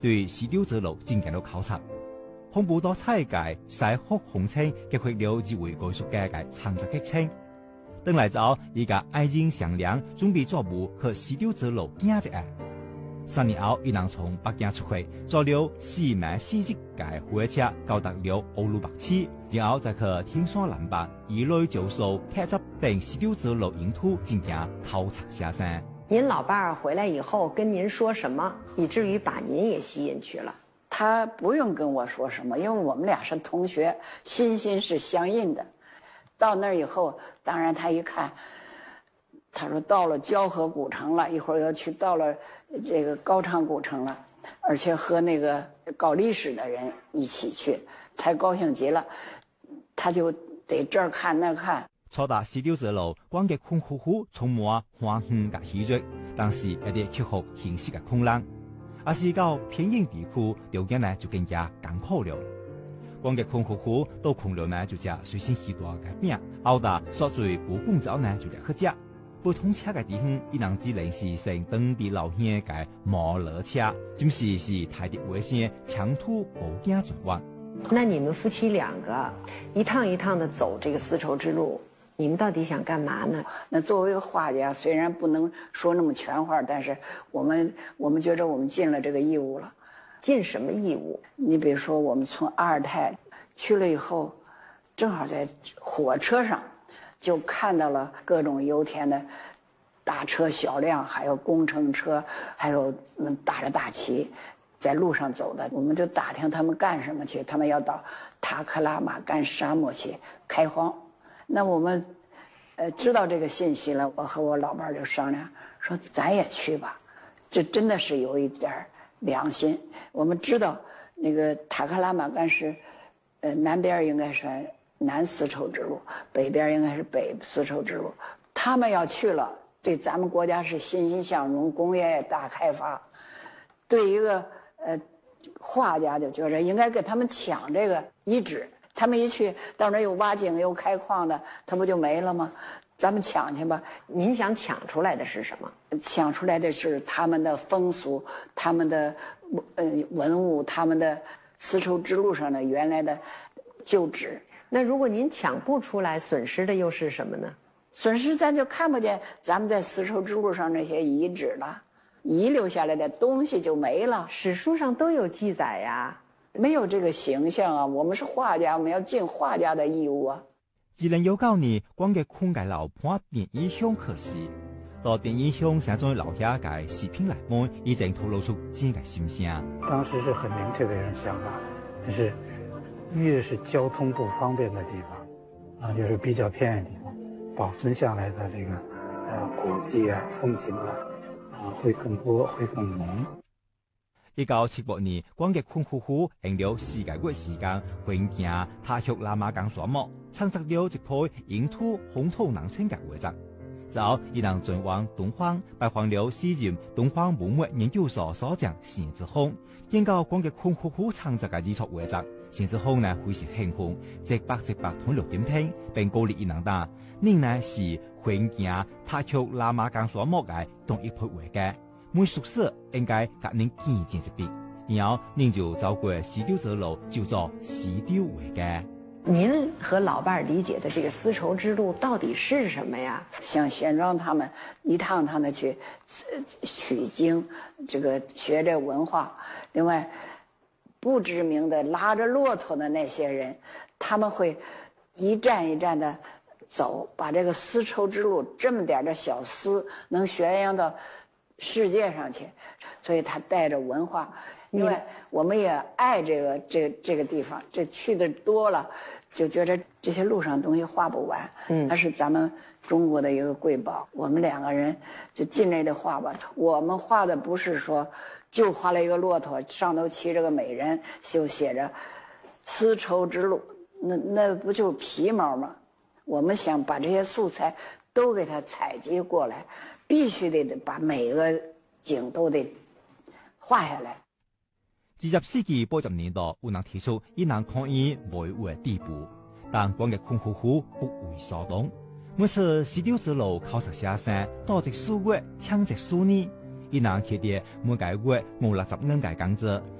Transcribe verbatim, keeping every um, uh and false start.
對西丟之路進行了考察。恐怖到彩界西北紅青激活了自為藝術界嘅創作激情。等來之後，依家愛情上梁準備作務和西丟之路行一下。三年後，伊人從北京出發，坐了四萬四十架火車，到達了歐魯白市，然後再去天山南北一類就數客執等西丟之路沿途進行考察下山。 您老伴兒回來以後跟您說什麼，以至於把您也吸引去了？ 他不用跟我說什麼，因為我們倆是同學，心心是相印的。到那兒以後，當然他一看，他說到了交河古城了，一會兒要去到了這個高昌古城了，而且和那個搞歷史的人一起去，才高興極了。他就得這兒看那兒看。 坐達西丟之路，觀嘅空呼呼充滿歡喜嘅喜悅，但是有啲克服現實嘅困難。而是到偏遠地區，條件呢就更加艱苦了。光嘅空呼呼到空了呢，就只隨身攜帶嘅餅，熬大所最不公之後呢，就嚟去食。不通車嘅地方，伊能只能是乘當地老鄉嘅摩托車，就是是太啲危險，長途步行轉彎。 那你們夫妻兩個一趟一趟的走這個絲綢之路，你們到底想幹嘛呢？ 那作為一個畫家，雖然不能說那麼全話，但是我們我們覺得我們盡了這個義務了。 盡什麼義務？ 你比如說，我們從阿爾泰去了以後，正好在火車上就看到了各種油田的大車小輛，還有工程車，還有嗯打着大旗在路上走的。我們就打聽他們幹什麼去，他們要到塔克拉瑪干沙漠去開荒。那我們呃知道這個信息了，我和我老伴就商量說，咱也去吧。這真的是有一點良心。我們知道那個塔克拉瑪干是呃南邊應該是南絲綢之路，北邊應該是北絲綢之路。他們要去了，對咱們國家是欣欣向榮，工業大開發。對一個呃畫家就覺得應該給他們搶這個遺址。他們一去到那有挖井有開礦的，他不就沒了嗎？咱們搶去吧。 您想搶出來的是什麼？ 搶出來的是他們的風俗，他們的呃文物，他們的絲綢之路上的原來的舊址。 那如果您搶不出來，損失的又是什麼呢？ 損失咱就看不見咱們在絲綢之路上那些遺址了，遺留下來的東西就沒了。 史書上都有記載呀。 沒有這個形象啊！我們是畫家，我們要盡畫家的義務啊！ 自然有教你光嘅空界樓盤電影鄉可視，到電影鄉想將留下嘅視頻來門，已經透露出自己嘅心聲。 當時是很明確的一種想法，就是越是交通不方便的地方，啊，就是比較偏遠地方，保存下來的這個呃古蹟啊、風情啊，啊會更多，會更濃。 一九七八年，光嘅空呼呼用了四個月時間，橫行塔克拉瑪干沙漠，創作了一批沿途風土人情嘅畫作。之後，伊人轉往東方，拜訪了時任東方文物研究所所長陳志宏，見到光嘅空呼呼創作嘅藝術畫作，陳志宏呢非常興奮，直白直白同錄點評，並鼓勵伊人打，您呢是橫行塔克拉瑪干沙漠嘅同一批畫嘅。每宿舍應該給您見見一筆，然後您就走過西丟之路，就做西丟畫嘅。 您和老伴理解的這個絲綢之路到底是什麼呀？ 像玄奘他們一趟趟的去取經，這個學這文化。另外，不知名的拉着駱駝的那些人，他們會一站一站的走，把這個絲綢之路這麼點的小絲能宣揚到世界上去，所以他帶着文化，因為我們也愛這個這個、這個地方，這去的多了，就覺得這些路上東西畫不完，嗯，那是咱們中國的一個瑰寶。我們兩個人就盡力的畫吧。我們畫的不是說就畫了一個駱駝，上頭騎着個美人，就寫着絲綢之路，那那不就皮毛嗎？我們想把這些素材都給它採集過來。必須得把每個景都得畫下來。 二十世紀八十年代，有人提出伊能抗議維護嘅地步，但光嘅空呼呼不為所動。每次西丟之路考察下山，多隻數月，搶隻數年， 伊能佢哋每個月五六十蚊嘅工資。